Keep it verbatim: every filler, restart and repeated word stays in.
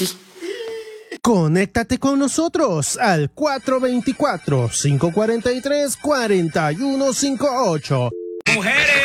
Conéctate con nosotros al cuatro dos cuatro, cinco cuatro tres, cuatro uno cinco ocho. Mujeres.